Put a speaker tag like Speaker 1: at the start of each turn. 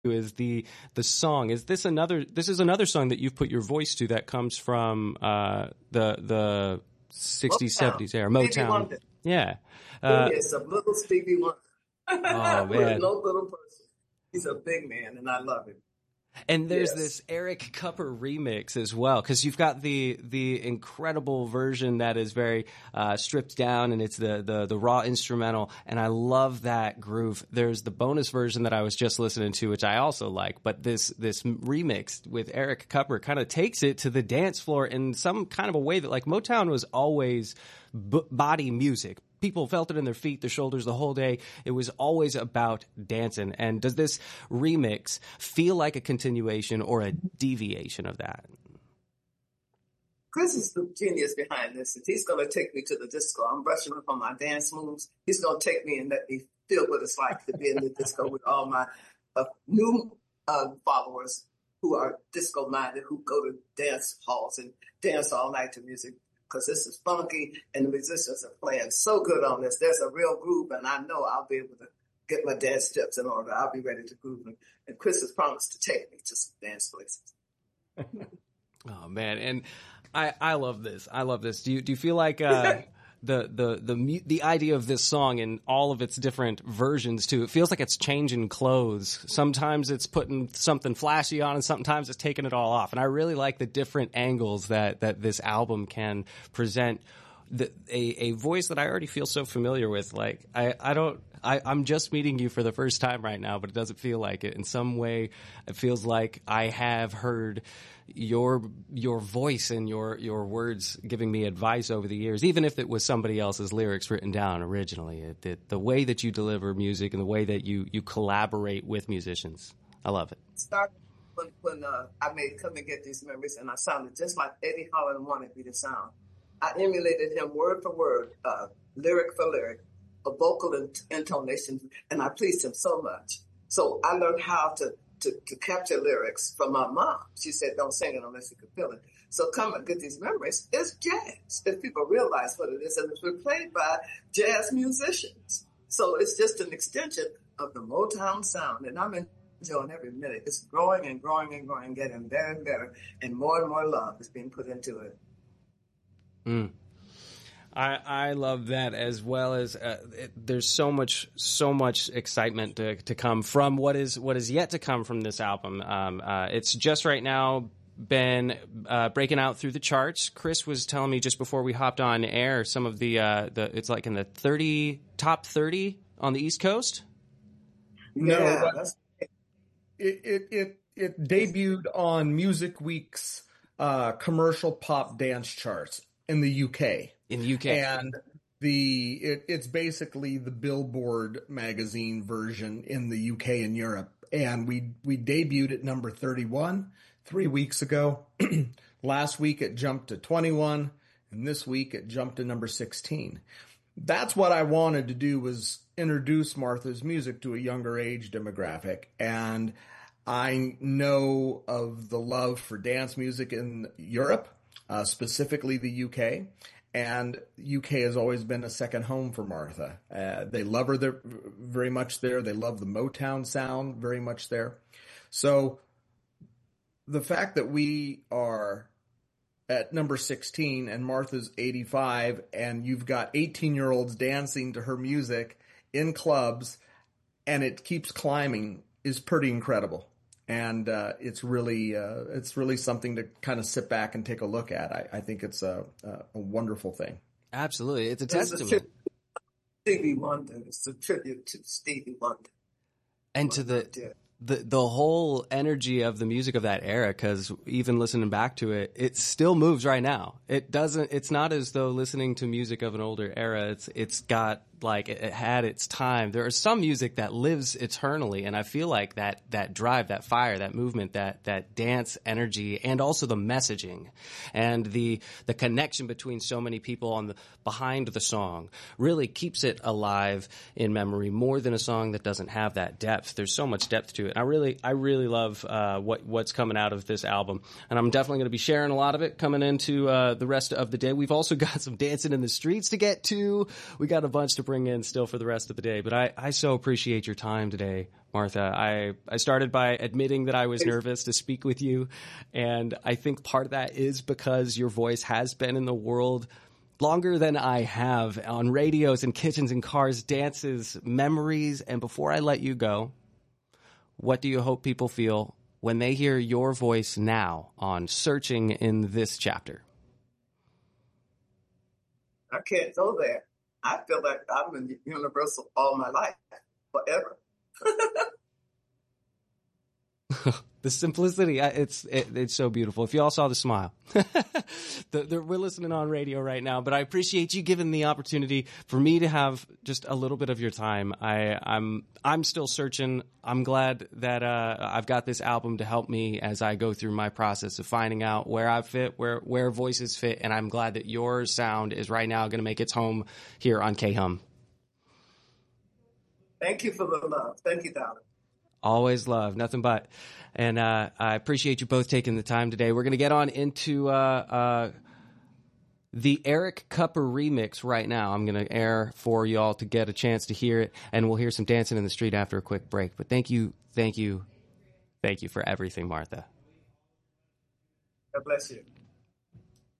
Speaker 1: is the song. This is another song that you've put your voice to that comes from the 60s,
Speaker 2: Motown.
Speaker 1: 70s era,
Speaker 2: Stevie
Speaker 1: Motown.
Speaker 2: Wonder.
Speaker 1: Yeah.
Speaker 2: Yes, a little Stevie Wonder.
Speaker 1: Oh
Speaker 2: With
Speaker 1: man.
Speaker 2: no little person. He's a big man, and I love him.
Speaker 1: And there's
Speaker 2: Yes.
Speaker 1: this Eric Kupper remix as well, because you've got the incredible version that is very stripped down, and it's the raw instrumental, and I love that groove. There's the bonus version that I was just listening to, which I also like, but this remix with Eric Kupper kind of takes it to the dance floor in some kind of a way that, like, Motown was always body music. People felt it in their feet, their shoulders the whole day. It was always about dancing. And does this remix feel like a continuation or a deviation of that?
Speaker 2: Chris is the genius behind this. He's going to take me to the disco. I'm brushing up on my dance moves. He's going to take me and let me feel what it's like to be in the disco with all my new followers who are disco minded, who go to dance halls and dance all night to music. Because this is funky, and the musicians are playing so good on this. There's a real groove, and I know I'll be able to get my dance steps in order. I'll be ready to groove. And Chris has promised to take me to some dance places.
Speaker 1: Oh man, and I love this. I love this. Do you feel like the idea of this song and all of its different versions too? It feels like it's changing clothes. Sometimes it's putting something flashy on, and sometimes it's taking it all off. And I really like the different angles that this album can present. A voice that I already feel so familiar with. Like I'm just meeting you for the first time right now, but it doesn't feel like it. In some way, it feels like I have heard your voice and your words giving me advice over the years, even if it was somebody else's lyrics written down originally. The way that you deliver music and the way that you collaborate with musicians, I love it.
Speaker 2: Started when I made Come and Get These Memories, and I sounded just like Eddie Holland wanted me to sound. I emulated him word for word, lyric for lyric, a vocal intonation, and I pleased him so much. So I learned how to capture lyrics from my mom. She said, don't sing it unless you can feel it. So Come and Get These Memories is jazz, if people realize what it is, and it's been played by jazz musicians. So it's just an extension of the Motown sound, and I'm enjoying every minute. It's growing and growing and growing, getting better and better, and more love is being put into it.
Speaker 1: I love that, as well as there's so much excitement to come from what is yet to come from this album. It's just right now been breaking out through the charts. Chris was telling me just before we hopped on air some of the it's like in the top 30 on the East Coast.
Speaker 3: No, it debuted on Music Week's commercial pop dance charts in the UK. And it's basically the Billboard magazine version in the UK and Europe. And we debuted at number 31 3 weeks ago. Last week it jumped to 21, and this week it jumped to number 16. That's what I wanted to do, was introduce Martha's music to a younger age demographic. And I know of the love for dance music in Europe, specifically the UK. And UK has always been a second home for Martha. They love her there, very much there. They love the Motown sound very much there. So the fact that we are at number 16 and Martha's 85, and you've got 18-year-olds dancing to her music in clubs, and it keeps climbing, is pretty incredible. And it's really something to kind of sit back and take a look at. I think it's a wonderful thing.
Speaker 1: Absolutely. It's a testament.
Speaker 2: Stevie Wonder. It's a tribute to Stevie Wonder.
Speaker 1: And to the whole energy of the music of that era, because even listening back to it, it still moves right now. It's not as though listening to music of an older era, it's got, like, it had its time. There is some music that lives eternally, and I feel like that drive, that fire, that movement, that dance energy, and also the messaging and the connection between so many people behind the song really keeps it alive in memory more than a song that doesn't have that depth. There's so much depth to it. I really love what's coming out of this album, and I'm definitely going to be sharing a lot of it coming into the rest of the day. We've also got some dancing in the streets to get to. We got a bunch to bring in still for the rest of the day. But I so appreciate your time today, Martha. I started by admitting that I was nervous to speak with you. And I think part of that is because your voice has been in the world longer than I have, on radios and kitchens and cars, dances, memories. And before I let you go, what do you hope people feel when they hear your voice now on Searching in this chapter?
Speaker 2: I can't go there. I feel like I've been universal all my life, forever.
Speaker 1: The simplicity, it's so beautiful. If you all saw the smile. We're listening on radio right now, but I appreciate you giving the opportunity for me to have just a little bit of your time. I'm still searching. I'm glad that I've got this album to help me as I go through my process of finding out where I fit, where voices fit, and I'm glad that your sound is right now going to make its home here on K-Hum.
Speaker 2: Thank you for the love. Thank you, darling.
Speaker 1: Always love, nothing but. And I appreciate you both taking the time today. We're going to get on into the Eric Kupper remix right now. I'm going to air for you all to get a chance to hear it, and we'll hear some dancing in the street after a quick break. But thank you for everything, Martha.
Speaker 2: God bless you.